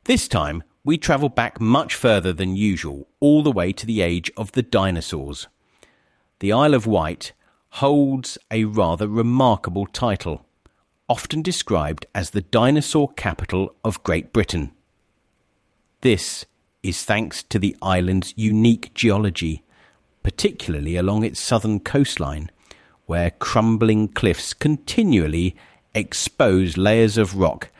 This time, we travel back much further than usual, all the way to the age of the dinosaurs. The Isle of Wight holds a rather remarkable title, often described as the dinosaur capital of Great Britain. This is thanks to the island's unique geology, particularly along its southern coastline, where crumbling cliffs continually expose layers of rock